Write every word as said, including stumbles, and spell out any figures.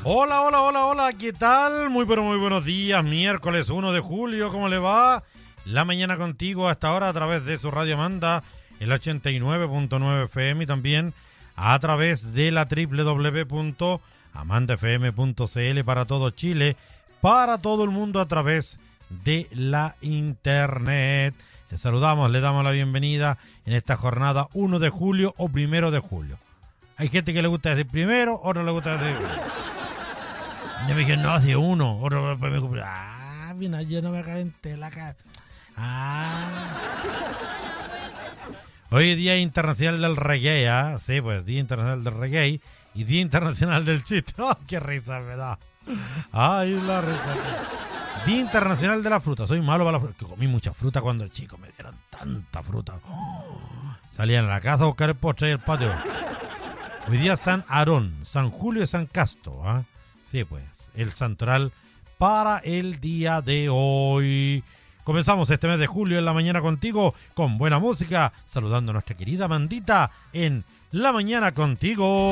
Hola, hola, hola, hola, ¿qué tal? Muy pero muy buenos días, miércoles uno de julio, ¿cómo le va? La mañana contigo hasta ahora a través de su radio Amanda, el ochenta y nueve punto nueve F M y también a través de la doble u doble u doble u punto amanda f m punto c l para todo Chile, para todo el mundo a través de la internet. Les saludamos, le damos la bienvenida en esta jornada uno de julio o primero de julio. Hay gente que le gusta decir primero, otro le gusta decir... Yo me dije, no, hace uno. Otro me compré. Ah, mira, yo no me calenté la cara. Ah. Hoy es Día Internacional del Reggae, ¿ah? ¿eh? Sí, pues Día Internacional del Reggae y Día Internacional del Chiste. ¡Oh, qué risa me da! ¡Ay, la risa! Día Internacional de la Fruta. Soy malo para la fruta. Que comí mucha fruta cuando chico. Me dieron tanta fruta. Oh. Salían a la casa a buscar el postre y el patio. Hoy día San Aarón, San Julio y San Casto, ¿ah? ¿eh? Sí, pues, el santoral para el día de hoy. Comenzamos este mes de julio en la mañana contigo, con buena música, saludando a nuestra querida Mandita en La Mañana Contigo.